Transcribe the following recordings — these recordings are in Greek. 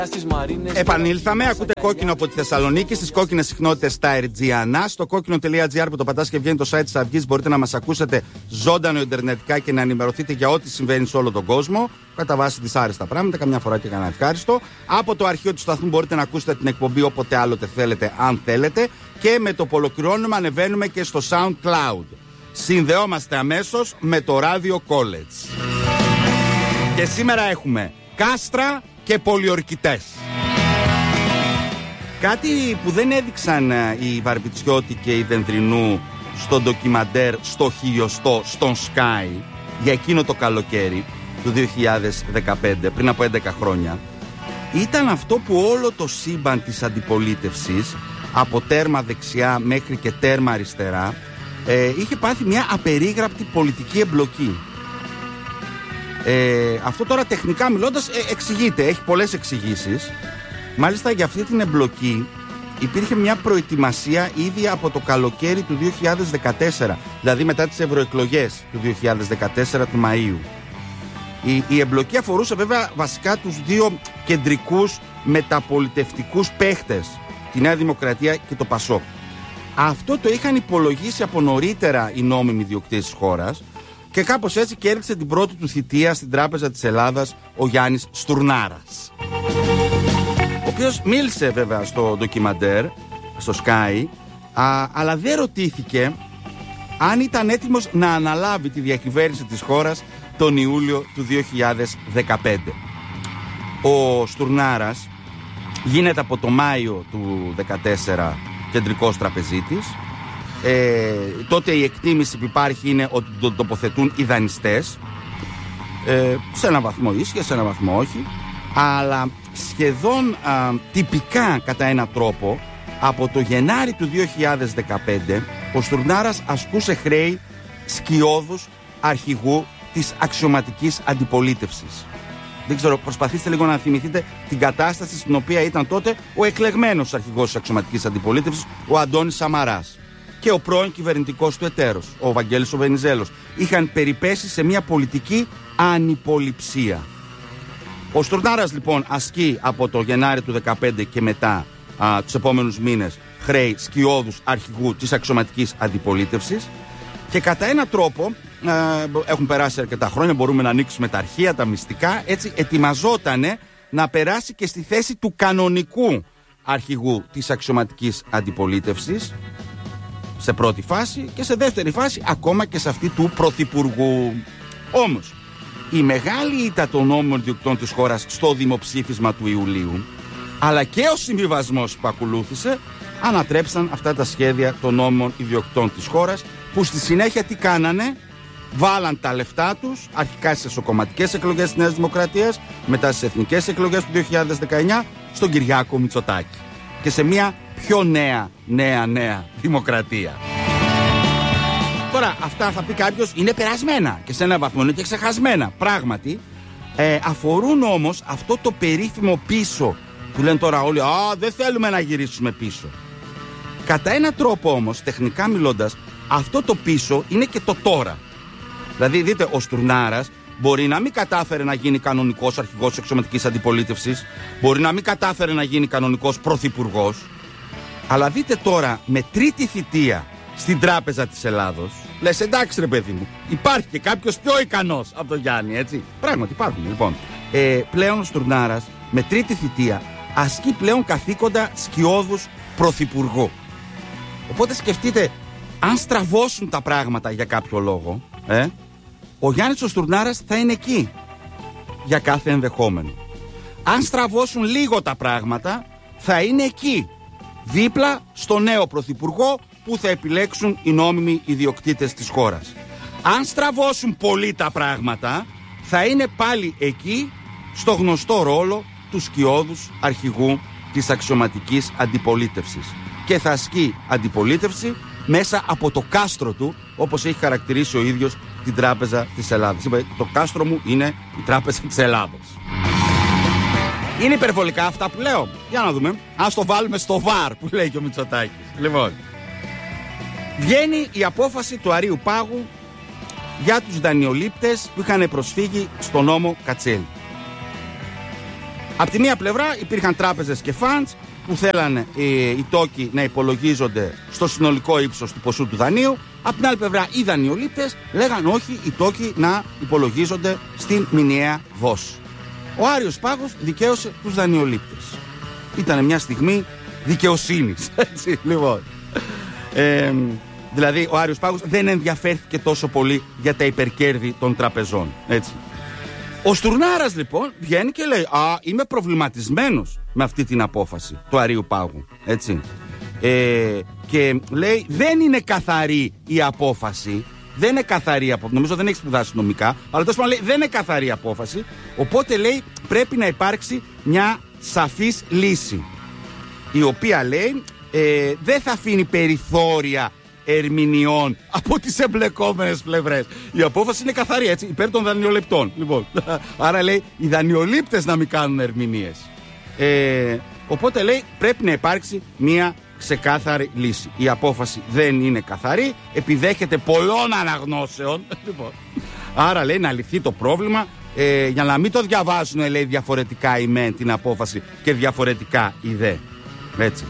Επανήλθαμε, ακούτε κόκκινο από τη Θεσσαλονίκη, στις κόκκινες συχνότητες στα Ερτζιανά. Στο κόκκινο.gr που το πατάς και βγαίνει το site της Αυγής, μπορείτε να μας ακούσετε ζωντανό ιντερνετικά και να ενημερωθείτε για ό,τι συμβαίνει σε όλο τον κόσμο. Κατά βάση δυσάρεστα πράγματα, καμιά φορά και κανένα ευχάριστο. Από το αρχείο του σταθμού μπορείτε να ακούσετε την εκπομπή όποτε άλλοτε θέλετε, αν θέλετε. Και με το που ολοκληρώνουμε, ανεβαίνουμε και στο SoundCloud. Συνδεόμαστε αμέσως με το Radio College. Και σήμερα έχουμε κάστρα και πολιορκητές. Κάτι που δεν έδειξαν οι Βαρβιτσιώτη και οι Δενδρινού στο ντοκιμαντέρ στο χιλιοστό στον Sky για εκείνο το καλοκαίρι του 2015, πριν από 11 χρόνια, ήταν αυτό που όλο το σύμπαν της αντιπολίτευσης, από τέρμα δεξιά μέχρι και τέρμα αριστερά, είχε πάθει μια απερίγραπτη πολιτική εμπλοκή. Αυτό τώρα τεχνικά μιλώντας εξηγείται, έχει πολλές εξηγήσεις. Μάλιστα για αυτή την εμπλοκή υπήρχε μια προετοιμασία ήδη από το καλοκαίρι του 2014, δηλαδή μετά τις ευρωεκλογές του 2014 του Μαΐου. Η εμπλοκή αφορούσε βέβαια βασικά τους δύο κεντρικούς μεταπολιτευτικούς παίχτες, τη Νέα Δημοκρατία και το ΠΑΣΟΚ. Αυτό το είχαν υπολογίσει από νωρίτερα οι νόμιμοι ιδιοκτήτες της χώρας και κάπως έτσι κέρδισε την πρώτη του θητεία στην Τράπεζα της Ελλάδας ο Γιάννης Στουρνάρας, ο οποίος μίλησε βέβαια στο ντοκιμαντέρ, στο Sky, αλλά δεν ρωτήθηκε αν ήταν έτοιμος να αναλάβει τη διακυβέρνηση της χώρας τον Ιούλιο του 2015. Ο Στουρνάρας γίνεται από το Μάιο του 2014 κεντρικός τραπεζίτης. Τότε η εκτίμηση που υπάρχει είναι ότι τον τοποθετούν οι δανειστές. Σε έναν βαθμό ίσχυε, σε έναν βαθμό όχι. Αλλά σχεδόν τυπικά κατά έναν τρόπο από το Γενάρη του 2015 ο Στουρνάρας ασκούσε χρέη σκιώδους αρχηγού της αξιωματικής αντιπολίτευσης. Δεν ξέρω, προσπαθήστε λίγο να θυμηθείτε την κατάσταση στην οποία ήταν τότε ο εκλεγμένος αρχηγός της αξιωματικής αντιπολίτευσης, ο Αντώνης Σαμαράς, και ο πρώην κυβερνητικός του εταίρος, ο Βαγγέλης ο Βενιζέλος. Είχαν περιπέσει σε μια πολιτική ανυποληψία. Ο Στουρνάρας λοιπόν ασκεί από το Γενάρη του 2015 και μετά τους επόμενους μήνες χρέη σκιώδους αρχηγού της αξιωματικής αντιπολίτευσης και κατά έναν τρόπο, έχουν περάσει αρκετά χρόνια, μπορούμε να ανοίξουμε τα αρχεία, τα μυστικά, έτσι ετοιμαζότανε να περάσει και στη θέση του κανονικού αρχηγού της αξιωματικής αντιπολίτευσης σε πρώτη φάση και σε δεύτερη φάση ακόμα και σε αυτή του πρωθυπουργού. Όμως η μεγάλη ήττα των νόμιμων ιδιοκτητών της χώρας στο δημοψήφισμα του Ιουλίου, αλλά και ο συμβιβασμός που ακολούθησε, ανατρέψαν αυτά τα σχέδια των νόμιμων ιδιοκτητών της χώρας, που στη συνέχεια τι κάνανε? Βάλαν τα λεφτά τους αρχικά στις εσωκομματικές εκλογές της Νέας Δημοκρατίας, μετά στις εθνικές εκλογές του 2019 στον Κυριάκο Μητσοτάκη και σε μια πιο νέα δημοκρατία. Τώρα αυτά θα πει κάποιος είναι περασμένα και σε ένα βαθμό είναι και ξεχασμένα. Πράγματι αφορούν όμως αυτό το περίφημο πίσω που λένε τώρα όλοι, δεν θέλουμε να γυρίσουμε πίσω. Κατά έναν τρόπο όμως, τεχνικά μιλώντας, αυτό το πίσω είναι και το τώρα. Δηλαδή δείτε, ο Στουρνάρας μπορεί να μην κατάφερε να γίνει κανονικός αρχηγός της αξιωματικής αντιπολίτευσης, μπορεί να μην κατάφερε να γίνει κανονικός πρωθυπουργός, αλλά δείτε τώρα με τρίτη θητεία στην Τράπεζα της Ελλάδος, λες εντάξει ρε παιδί μου, υπάρχει και κάποιος πιο ικανός από τον Γιάννη, έτσι. Πράγματι υπάρχουν λοιπόν. Πλέον ο Στουρνάρας με τρίτη θητεία ασκεί πλέον καθήκοντα σκιώδους πρωθυπουργού. Οπότε σκεφτείτε, αν στραβώσουν τα πράγματα για κάποιο λόγο, ο Γιάννης ο Στουρνάρας θα είναι εκεί για κάθε ενδεχόμενο. Αν στραβώσουν λίγο τα πράγματα, θα είναι εκεί δίπλα στο νέο πρωθυπουργό που θα επιλέξουν οι νόμιμοι ιδιοκτήτες της χώρας. Αν στραβώσουν πολύ τα πράγματα, θα είναι πάλι εκεί στο γνωστό ρόλο του σκιώδους αρχηγού της αξιωματικής αντιπολίτευσης και θα ασκεί αντιπολίτευση μέσα από το κάστρο του, όπως έχει χαρακτηρίσει ο ίδιος την Τράπεζα της Ελλάδας. Είπε, το κάστρο μου είναι η Τράπεζα της Ελλάδας. Είναι υπερβολικά αυτά που λέω? Για να δούμε. Ας το βάλουμε στο βαρ που λέει και ο Μητσοτάκης. Λοιπόν, βγαίνει η απόφαση του Αρείου Πάγου για τους δανειολήπτες που είχαν προσφύγει στο νόμο Κατσέλη. Απ' τη μία πλευρά υπήρχαν τράπεζες και funds που θέλανε οι τόκοι να υπολογίζονται στο συνολικό ύψος του ποσού του δανείου. Απ' την άλλη πλευρά οι δανειολήπτες λέγαν όχι, οι τόκοι να υπολογίζονται στην μηνιαία δόση. Ο Άριος Πάγος δικαίωσε τους δανειολήπτες. Ήταν μια στιγμή δικαιοσύνης. Έτσι, λοιπόν. Δηλαδή ο Άριος Πάγος δεν ενδιαφέρθηκε τόσο πολύ για τα υπερκέρδη των τραπεζών. Έτσι. Ο Στουρνάρας λοιπόν βγαίνει και λέει είμαι προβληματισμένος με αυτή την απόφαση του Αρείου Πάγου. Έτσι. Και λέει δεν είναι καθαρή η απόφαση. Δεν είναι καθαρή απόφαση. Νομίζω δεν έχει σπουδάσει νομικά. Αλλά τόσο λέει δεν είναι καθαρή η απόφαση. Οπότε λέει πρέπει να υπάρξει μια σαφής λύση. Η οποία λέει δεν θα αφήνει περιθώρια ερμηνεών από τις εμπλεκόμενες πλευρές. Η απόφαση είναι καθαρή, έτσι, υπέρ των δανειοληπτών. Λοιπόν, άρα λέει οι δανειολήπτες να μην κάνουν ερμηνείες. Οπότε λέει πρέπει να υπάρξει μια ξεκάθαρη λύση. Η απόφαση δεν είναι καθαρή, επιδέχεται πολλών αναγνώσεων. Λοιπόν, άρα λέει να λυθεί το πρόβλημα για να μην το διαβάζουν λέει διαφορετικά οι μεν την απόφαση και διαφορετικά οι δε. Έτσι.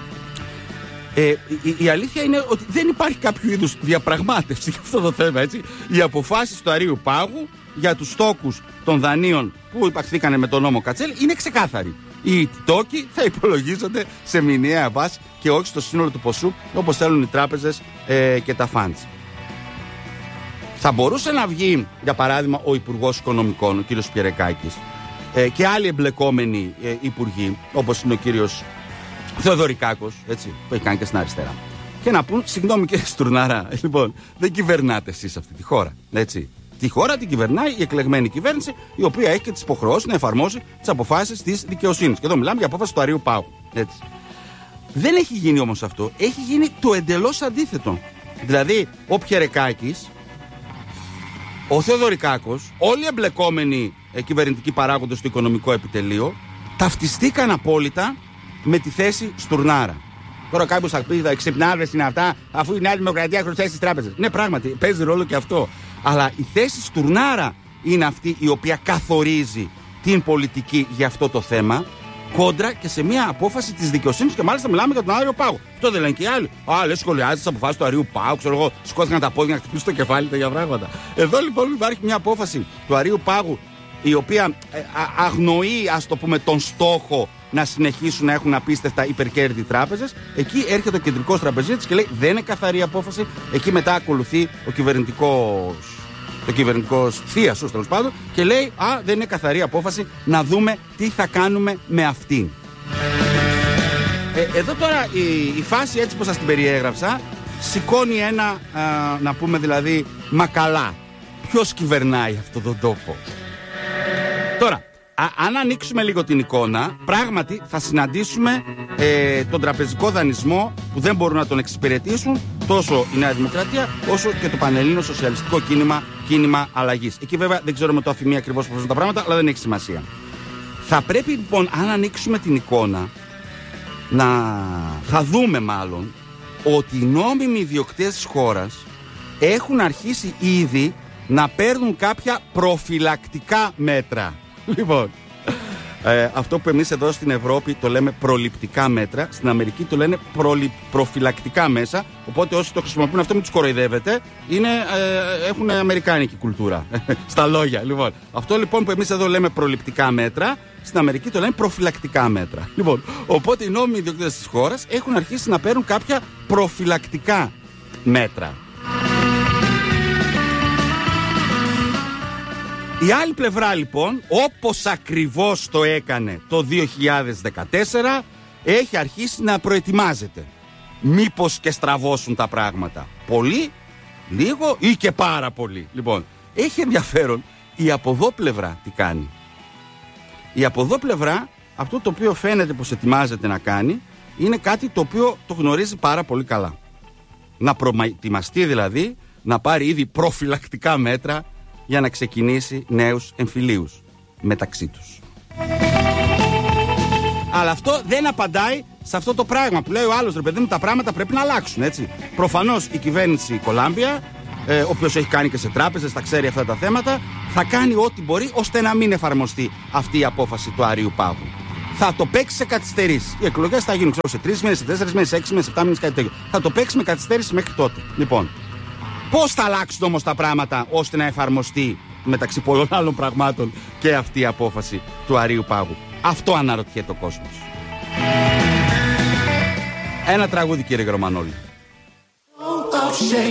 Η αλήθεια είναι ότι δεν υπάρχει κάποιο είδους διαπραγμάτευση για αυτό το θέμα, έτσι. Οι αποφάσεις του Αρείου Πάγου για τους στόκους των δανείων που υπαχθήκανε με τον νόμο Κατσέλη είναι ξεκάθαροι. Οι τόκοι θα υπολογίζονται σε μηνιαία βάση και όχι στο σύνολο του ποσού όπως θέλουν οι τράπεζες και τα funds. Θα μπορούσε να βγει, για παράδειγμα, ο Υπουργός Οικονομικών, ο κύριος Πιερεκάκης, και άλλοι εμπλεκόμενοι υπουργοί, όπως είναι ο κύριος Θεοδωρικάκος, έτσι, που έχει κάνει και στην αριστερά, και να πούν, συγγνώμη κύριε Στουρνάρα, λοιπόν, δεν κυβερνάτε εσείς αυτή τη χώρα, έτσι. Τη χώρα την κυβερνάει η εκλεγμένη κυβέρνηση, η οποία έχει και τις υποχρεώσεις να εφαρμόσει τις αποφάσεις της δικαιοσύνης. Και εδώ μιλάμε για απόφαση του Αρείου Πάγου, έτσι. Δεν έχει γίνει όμως αυτό, έχει γίνει το εντελώς αντίθετο. Δηλαδή, ο Πιερεκάκης, ο Θεοδωρικάκος, όλοι οι εμπλεκόμενοι κυβερνητικοί παράγοντες του οικονομικό επιτελείο ταυτιστήκαν απόλυτα με τη θέση Στουρνάρα. Τώρα κάποιος θα πει, ξυπνάδες είναι αυτά, αφού η Νέα Δημοκρατία χρωστάει στις τράπεζες. Ναι, πράγματι, παίζει ρόλο και αυτό. Αλλά η θέση Στουρνάρα είναι αυτή η οποία καθορίζει την πολιτική για αυτό το θέμα, κόντρα και σε μια απόφαση της δικαιοσύνης, και μάλιστα μιλάμε για τον Άριο Πάγο. Αυτό δεν λένε και οι άλλοι. Λες σχολιάζει τις αποφάσεις του Αρείου Πάγου, ξέρω εγώ, σηκώθηκαν τα πόδια να χτυπήσουν το κεφάλι τέτοια πράγματα. Εδώ λοιπόν υπάρχει μια απόφαση του Αρείου Πάγου, η οποία αγνοεί, ας το πούμε, τον στόχο να συνεχίσουν να έχουν απίστευτα υπερκέρδη τράπεζες. Εκεί έρχεται ο κεντρικός τραπεζίτης και λέει δεν είναι καθαρή απόφαση. Εκεί μετά ακολουθεί ο κυβερνητικός θείασος, τέλος πάντων, και λέει δεν είναι καθαρή απόφαση, να δούμε τι θα κάνουμε με αυτήν. Εδώ τώρα η φάση, έτσι πως σας την περιέγραψα, σηκώνει ένα, να πούμε δηλαδή, μακαλά. Ποιος κυβερνάει αυτόν τον τόπο? Τώρα, αν ανοίξουμε λίγο την εικόνα, πράγματι θα συναντήσουμε τον τραπεζικό δανεισμό που δεν μπορούν να τον εξυπηρετήσουν τόσο η Νέα Δημοκρατία όσο και το πανελλήνιο σοσιαλιστικό κίνημα αλλαγής. Εκεί βέβαια δεν ξέρουμε το αφημί ακριβώς πώς είναι τα πράγματα, αλλά δεν έχει σημασία. Θα πρέπει λοιπόν, αν ανοίξουμε την εικόνα, θα δούμε μάλλον ότι οι νόμιμοι ιδιοκτήτες της χώρας έχουν αρχίσει ήδη να παίρνουν κάποια προφυλακτικά μέτρα. Λοιπόν, αυτό που εμείς εδώ στην Ευρώπη το λέμε προληπτικά μέτρα, στην Αμερική το λένε προφυλακτικά μέσα. Οπότε όσοι το χρησιμοποιούν αυτό, μην τους κοροϊδεύετε. Έχουν αμερικάνικη κουλτούρα στα λόγια. Λοιπόν, αυτό λοιπόν που εμείς εδώ λέμε προληπτικά μέτρα, στην Αμερική το λένε προφυλακτικά μέτρα. Λοιπόν, οπότε οι νόμιμοι ιδιοκτήτες της χώρας έχουν αρχίσει να παίρνουν κάποια προφυλακτικά μέτρα. Η άλλη πλευρά λοιπόν, όπως ακριβώς το έκανε το 2014, έχει αρχίσει να προετοιμάζεται. Μήπως και στραβώσουν τα πράγματα. Πολύ, λίγο ή και πάρα πολύ. Λοιπόν, έχει ενδιαφέρον η από εδώ πλευρά τι κάνει. Η από εδώ πλευρά, αυτό το οποίο φαίνεται πως ετοιμάζεται να κάνει, είναι κάτι το οποίο το γνωρίζει πάρα πολύ καλά. Να προετοιμαστεί δηλαδή, να πάρει ήδη προφυλακτικά μέτρα για να ξεκινήσει νέους εμφυλίους μεταξύ τους. Αλλά αυτό δεν απαντάει σε αυτό το πράγμα που λέει ο άλλος, ρε παιδί μου, τα πράγματα πρέπει να αλλάξουν, έτσι. Προφανώς η κυβέρνηση Κολάμπια όποιος έχει κάνει και σε τράπεζες, τα ξέρει αυτά τα θέματα, θα κάνει ό,τι μπορεί ώστε να μην εφαρμοστεί αυτή η απόφαση του Αρείου Πάγου. Θα το παίξει σε καθυστερήσεις. Οι εκλογές θα γίνουν σε 3 μήνες, σε 4 μήνες, σε 6 μήνες, σε 7 μήνες, κάτι τέτοιο. Θα το παίξει με καθυστέρηση μέχρι τότε. Λοιπόν, πώς θα αλλάξουν όμως τα πράγματα ώστε να εφαρμοστεί μεταξύ πολλών άλλων πραγμάτων και αυτή η απόφαση του Αρείου Πάγου? Αυτό αναρωτιέται ο κόσμος. Ένα τραγούδι, κύριε Γερμανόλη.